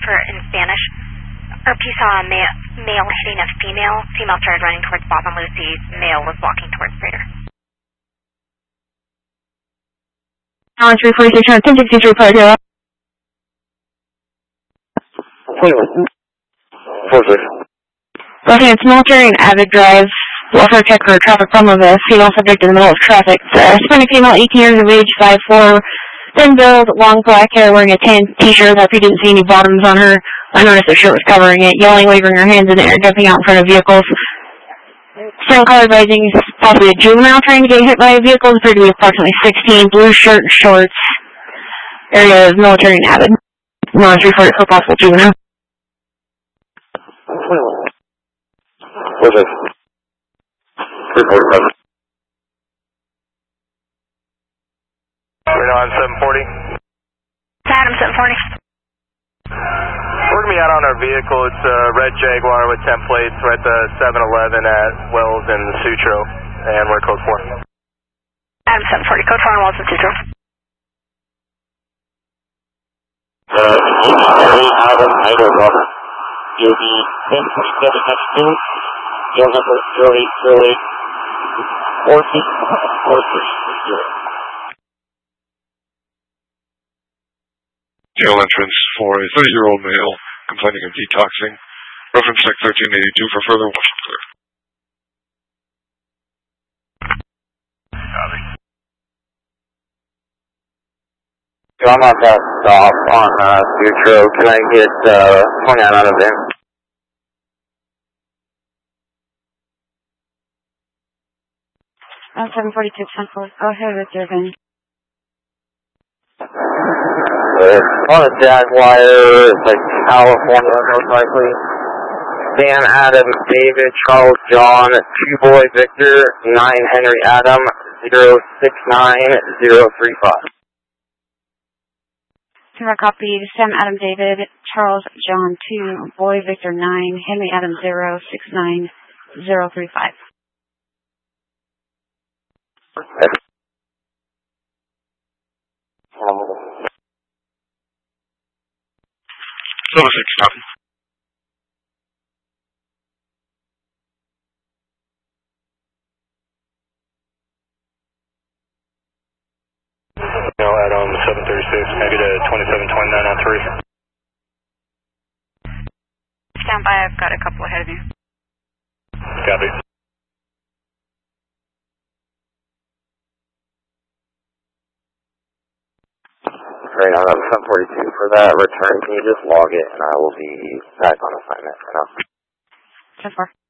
for in Spanish. RP saw a male hitting a female. Female started running towards Bob and Lucy. Male was walking towards Prater. 346, 1063, Prater. Okay, it's military and Avid Drive. Welfare check for a traffic problem of a female subject in the middle of traffic. Hispanic female, 18 years of age, 5'4", thin build, long black hair, wearing a tan t-shirt. If you didn't see any bottoms on her, I noticed her shirt was covering it. Yelling, waving her hands in the air, jumping out in front of vehicles. Same color advising, possibly a juvenile trying to get hit by a vehicle. Appeared to be approximately 16, blue shirt and shorts. Area of military and Avid. No, 340 for possible juvenile. What's it? 347. We're on 740. Adam 740. We're going to be out on our vehicle. It's a red Jaguar with 10 plates. We're at the 7-Eleven at Wells and Sutro, and we're code 4. Adam 740, code 4 on Wells and Sutro. Adam, Idaho, brother. You'll be 1027 next 2. Your number 0808 40 43. Jail entrance for a 30-year-old male complaining of detoxing. Reference Sec 1382 for further watch clear. Copy. So I'm at that stop on Sutro. Can I get 29 out of there? I'm 742, 10-4. Go ahead with your van. On a Jaguar, it's like California, most likely. Dan, Adam, David, Charles, John, 2 Boy, Victor, 9 Henry, Adam, 069035. Copy. Sam, Adam, David, Charles, John, 2 Boy, Victor, 9 Henry, Adam, 069035. Level 6, copy. No, Adam, 736, maybe to 2729 on 3. Stand by, I've got a couple ahead of you. Copy. Right on, I'm 742 for that return. Can you just log it and I will be back on assignment for now. 10-4.